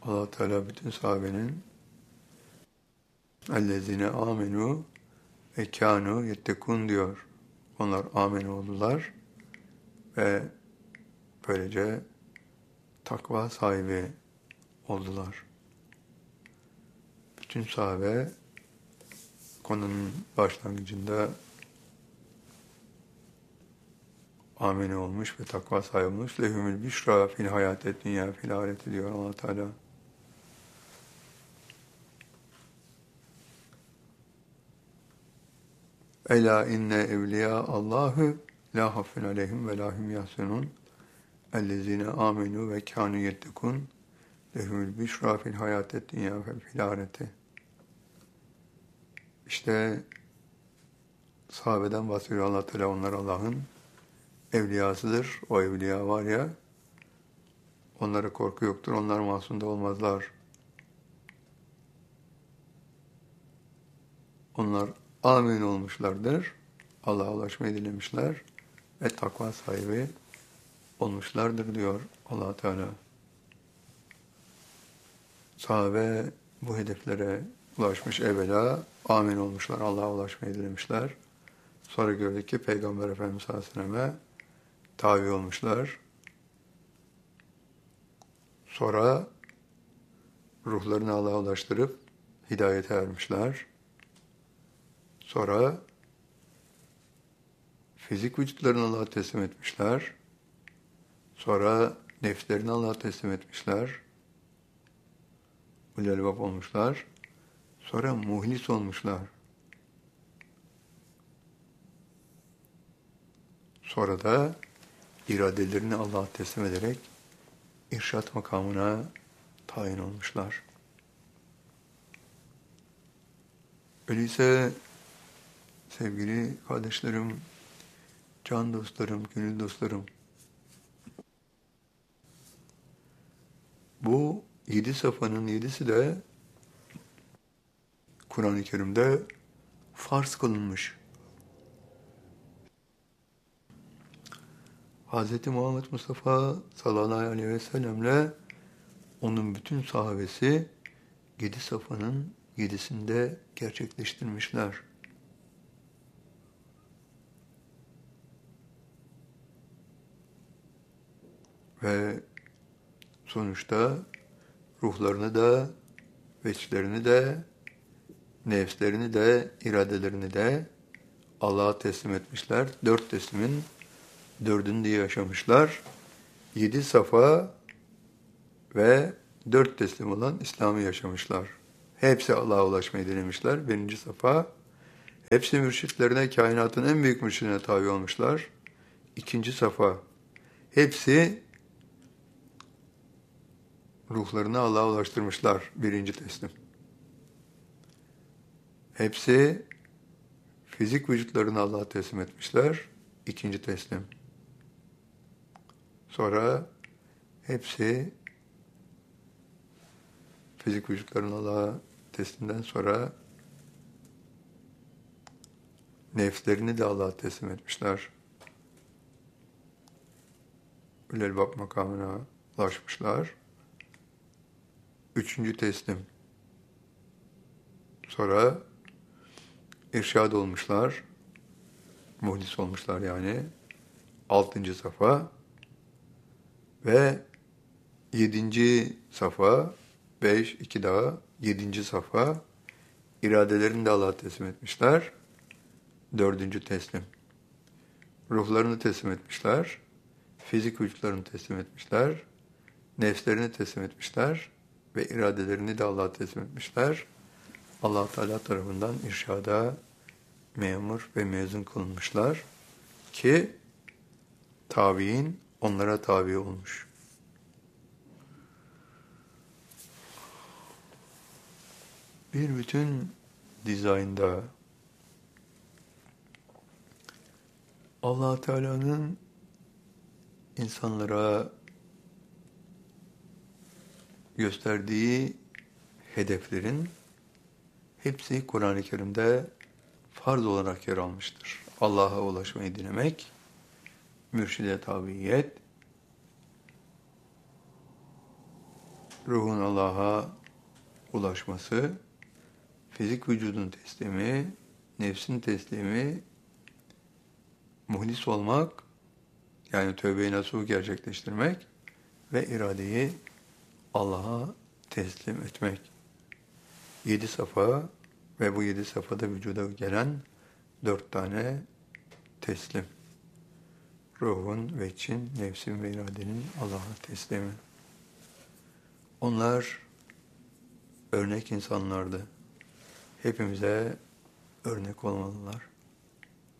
Allah Teala bütün sahabenin ellezine amenu ve kânû yettekûn diyor. Onlar amin oldular ve böylece takva sahibi oldular. Bütün sahabe konunun başlangıcında amin olmuş ve takva sahibi olmuş. Lehumül büşra fil hayatet dünya fil ahireti diyor Allah Teala. Ela inne evliya Allahu la hafun aleyhim ve lahum yahsunun ellezine amenu ve kânû yettekûn lehumül büşra fil hayatet dünya ve fil ahireti. İşte sahabeden bahsediyor Allah Teala, onlar Allah'ın evliyasıdır. O evliya var ya, onlara korku yoktur, onlar masum da olmazlar. Onlar amin olmuşlardır, Allah'a ulaşmayı dilemişler ve takva sahibi olmuşlardır diyor Allah Teala. Sahabe bu hedeflere ulaşmış, evvela amin olmuşlar, Allah'a ulaşmayı dilemişler. Sonra gördük ki Peygamber Efendimiz Aleyhisselam'a tabi olmuşlar. Sonra ruhlarını Allah'a ulaştırıp hidayete ermişler. Sonra fizik vücutlarını Allah'a teslim etmişler. Sonra nefslerini Allah'a teslim etmişler. Ulul albab olmuşlar. Sonra muhlis olmuşlar. Sonra da iradelerini Allah'a teslim ederek irşat makamına tayin olmuşlar. Öyleyse sevgili kardeşlerim, can dostlarım, gönül dostlarım, bu 7 safhanın 7'si de Kur'an-ı Kerim'de farz kılınmış. Hz. Muhammed Mustafa sallallahu aleyhi ve sellemle onun bütün sahabesi 7 safhanın 7'sinde gerçekleştirmişler. Ve sonuçta ruhlarını da, veçlerini de, nefslerini de, iradelerini de Allah'a teslim etmişler. 4 teslimin 4'ünü de yaşamışlar. 7 safa ve 4 teslim olan İslam'ı yaşamışlar. Hepsi Allah'a ulaşmayı dilemişler. 1. safa. Hepsi mürşitlerine, kainatın en büyük mürşidine tabi olmuşlar. 2. safa. Hepsi ruhlarını Allah'a ulaştırmışlar. 1. teslim. Hepsi fizik vücutlarını Allah'a teslim etmişler. 2. teslim. Sonra hepsi fizik vücutlarını Allah'a teslimden sonra nefslerini de Allah'a teslim etmişler. Ulul albab makamına ulaşmışlar. 3. teslim. Sonra irşad olmuşlar. Muhlis olmuşlar yani. 6. safa. Ve 7. safa. 5, 2 daha. 7. safa. İradelerini de Allah'a teslim etmişler. 4. teslim. Ruhlarını teslim etmişler. Fizik vücutlarını teslim etmişler. Nefslerini teslim etmişler. Ve iradelerini de Allah'a teslim etmişler. Allah Teala tarafından irşada memur ve mezun kılınmışlar ki tabiin onlara tabi olmuş. Bir bütün dizaynda Allah Teala'nın insanlara gösterdiği hedeflerin hepsi Kur'an-ı Kerim'de farz olarak yer almıştır. Allah'a ulaşmayı dilemek, mürşide tabiyet, ruhun Allah'a ulaşması, fizik vücudun teslimi, nefsin teslimi, muhlis olmak, yani tövbe-i nasuh gerçekleştirmek ve iradeyi Allah'a teslim etmek. 7 safa ve bu 7 safhada vücuda gelen 4 tane teslim. Ruhun ve için, nefsin ve iradenin Allah'a teslimi. Onlar örnek insanlardı. Hepimize örnek olmalılar.